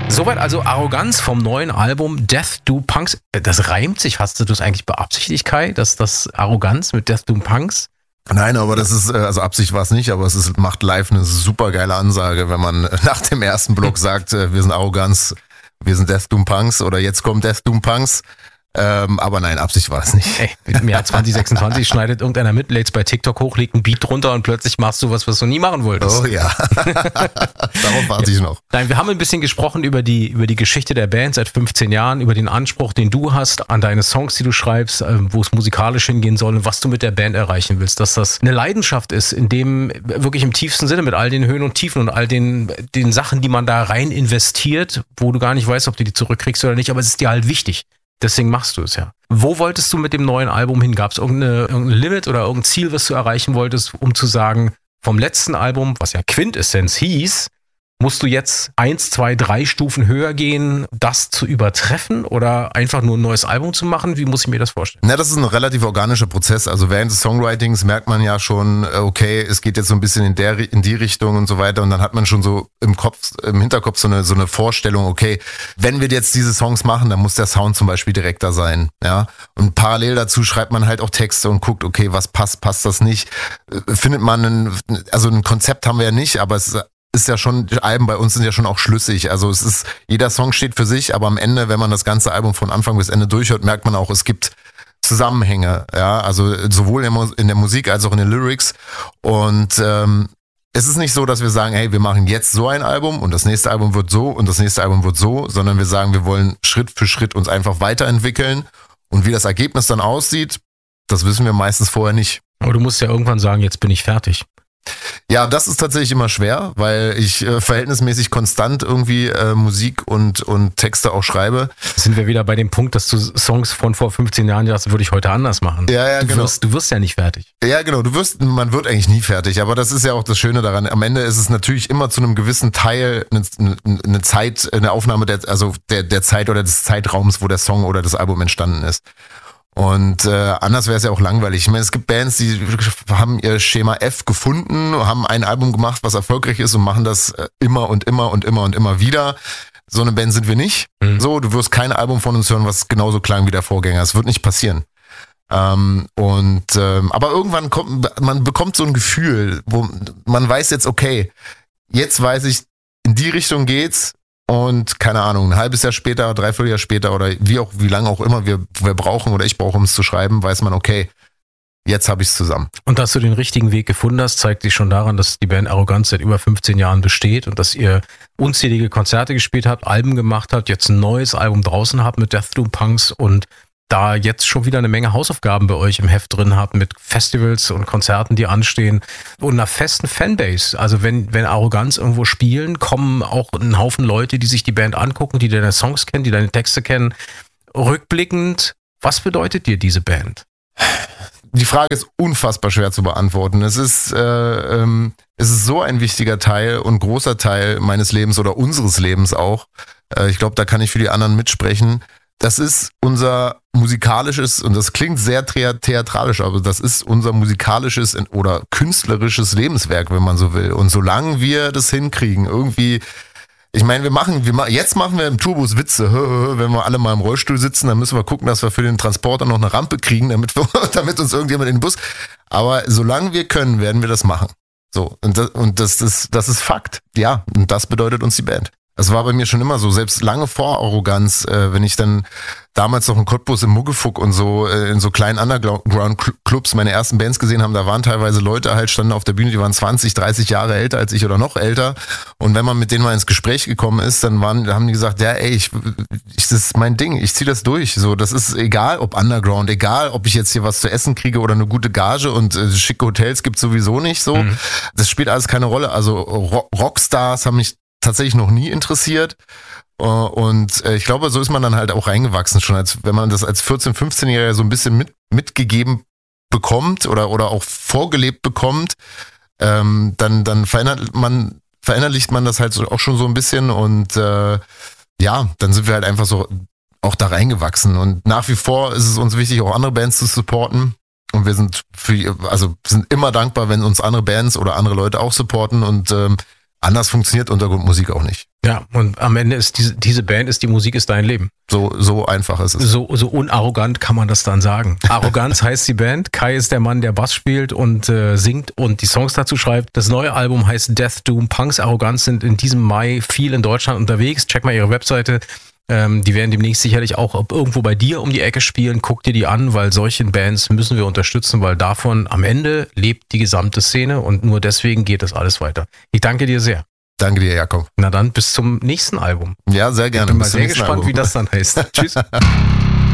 Soweit also Arroganz vom neuen Album Death Do Punks. Das reimt sich. Hast du das eigentlich beabsichtigt, Kai, dass das Arroganz mit Death Do Punks? Nein, aber das ist, also Absicht war es nicht, aber macht live eine super geile Ansage, wenn man nach dem ersten Block sagt, wir sind Arroganz, wir sind Death Doom Punks oder jetzt kommt Death Doom Punks. Aber nein, Absicht war es nicht. Ey, im Jahr 2026 schneidet irgendeiner mit, lädt's bei TikTok hoch, legt ein Beat drunter und plötzlich machst du was du nie machen wolltest. Oh ja, darauf warte ich noch. Nein, wir haben ein bisschen gesprochen über die Geschichte der Band seit 15 Jahren, über den Anspruch, den du hast an deine Songs, die du schreibst, wo es musikalisch hingehen soll und was du mit der Band erreichen willst. Dass das eine Leidenschaft ist, in dem wirklich im tiefsten Sinne mit all den Höhen und Tiefen und all den Sachen, die man da rein investiert, wo du gar nicht weißt, ob du die zurückkriegst oder nicht, aber es ist dir halt wichtig. Deswegen machst du es ja. Wo wolltest du mit dem neuen Album hin? Gab es irgendein Limit oder irgendein Ziel, was du erreichen wolltest, um zu sagen, vom letzten Album, was ja Quintessenz hieß, musst du jetzt 1, 2, 3 Stufen höher gehen, das zu übertreffen oder einfach nur ein neues Album zu machen? Wie muss ich mir das vorstellen? Na, das ist ein relativ organischer Prozess. Also während des Songwritings merkt man ja schon, okay, es geht jetzt so ein bisschen in die Richtung und so weiter. Und dann hat man schon so im Hinterkopf so eine Vorstellung, okay, wenn wir jetzt diese Songs machen, dann muss der Sound zum Beispiel direkter sein. Ja. Und parallel dazu schreibt man halt auch Texte und guckt, okay, was passt das nicht? Findet man ein Konzept haben wir ja nicht, aber es ist ja schon, die Alben bei uns sind ja schon auch schlüssig. Also jeder Song steht für sich, aber am Ende, wenn man das ganze Album von Anfang bis Ende durchhört, merkt man auch, es gibt Zusammenhänge, ja, also sowohl in der Musik als auch in den Lyrics. Und es ist nicht so, dass wir sagen, hey, wir machen jetzt so ein Album und das nächste Album wird so und das nächste Album wird so, sondern wir sagen, wir wollen Schritt für Schritt uns einfach weiterentwickeln. Und wie das Ergebnis dann aussieht, das wissen wir meistens vorher nicht. Aber du musst ja irgendwann sagen, jetzt bin ich fertig. Ja, das ist tatsächlich immer schwer, weil ich verhältnismäßig konstant irgendwie Musik und Texte auch schreibe. Sind wir wieder bei dem Punkt, dass du Songs von vor 15 Jahren sagst, würde ich heute anders machen. Ja, genau. Du wirst ja nicht fertig. Ja, genau. Man wird eigentlich nie fertig, aber das ist ja auch das Schöne daran. Am Ende ist es natürlich immer zu einem gewissen Teil eine Aufnahme der Zeit oder des Zeitraums, wo der Song oder das Album entstanden ist. Und anders wäre es ja auch langweilig. Ich meine, es gibt Bands, die haben ihr Schema F gefunden, haben ein Album gemacht, was erfolgreich ist und machen das immer und immer und immer und immer wieder. So eine Band sind wir nicht. So, du wirst kein Album von uns hören, was genauso klang wie der Vorgänger. Das wird nicht passieren. Aber irgendwann man bekommt so ein Gefühl, wo man weiß jetzt, okay, jetzt weiß ich, in die Richtung geht's. Und keine Ahnung, ein halbes Jahr später, 3/4 Jahr später oder wie lange auch immer wir brauchen oder ich brauche, um es zu schreiben, weiß man, okay, jetzt habe ich es zusammen. Und dass du den richtigen Weg gefunden hast, zeigt sich schon daran, dass die Band Arroganz seit über 15 Jahren besteht und dass ihr unzählige Konzerte gespielt habt, Alben gemacht habt, jetzt ein neues Album draußen habt mit Death Doom Punks und da jetzt schon wieder eine Menge Hausaufgaben bei euch im Heft drin habt mit Festivals und Konzerten, die anstehen und einer festen Fanbase. Also wenn Arroganz irgendwo spielen, kommen auch ein Haufen Leute, die sich die Band angucken, die deine Songs kennen, die deine Texte kennen. Rückblickend, was bedeutet dir diese Band? Die Frage ist unfassbar schwer zu beantworten. Es ist so ein wichtiger Teil und großer Teil meines Lebens oder unseres Lebens auch. Ich glaube, da kann ich für die anderen mitsprechen. Das ist unser musikalisches, und das klingt sehr theatralisch, aber das ist unser musikalisches oder künstlerisches Lebenswerk, wenn man so will. Und solange wir das hinkriegen, irgendwie, ich meine, jetzt machen wir im Tourbus Witze, wenn wir alle mal im Rollstuhl sitzen, dann müssen wir gucken, dass wir für den Transporter noch eine Rampe kriegen, damit uns irgendjemand in den Bus, aber solange wir können, werden wir das machen. So, und das ist Fakt. Ja, und das bedeutet uns die Band. Das war bei mir schon immer so, selbst lange vor Arroganz, wenn ich dann damals noch in Cottbus im Muggefuck und so in so kleinen Underground-Clubs meine ersten Bands gesehen haben, da waren teilweise Leute halt, standen auf der Bühne, die waren 20, 30 Jahre älter als ich oder noch älter. Und wenn man mit denen mal ins Gespräch gekommen ist, dann haben die gesagt, ja ey, das ist mein Ding, ich ziehe das durch. So, das ist egal, ob Underground, egal, ob ich jetzt hier was zu essen kriege oder eine gute Gage und schicke Hotels gibt's sowieso nicht so. Das spielt alles keine Rolle. Also Rockstars haben mich tatsächlich noch nie interessiert und ich glaube, so ist man dann halt auch reingewachsen schon, wenn man das als 14-, 15-Jähriger so ein bisschen mitgegeben bekommt oder auch vorgelebt bekommt, dann verinnerlicht man das halt auch schon so ein bisschen und dann sind wir halt einfach so auch da reingewachsen und nach wie vor ist es uns wichtig, auch andere Bands zu supporten und wir sind immer dankbar, wenn uns andere Bands oder andere Leute auch supporten und anders funktioniert Untergrundmusik auch nicht. Ja, und am Ende ist diese Band, die Musik ist dein Leben. So einfach ist es. So unarrogant kann man das dann sagen. Arroganz heißt die Band. Kai ist der Mann, der Bass spielt und singt und die Songs dazu schreibt. Das neue Album heißt Death Doom. Punks Arroganz sind in diesem Mai viel in Deutschland unterwegs. Check mal ihre Webseite. Die werden demnächst sicherlich auch irgendwo bei dir um die Ecke spielen. Guck dir die an, weil solche Bands müssen wir unterstützen, weil davon am Ende lebt die gesamte Szene und nur deswegen geht das alles weiter. Ich danke dir sehr. Danke dir, Jakob. Na dann, bis zum nächsten Album. Ja, sehr gerne. Ich bin mal sehr gespannt, wie das dann heißt. Tschüss.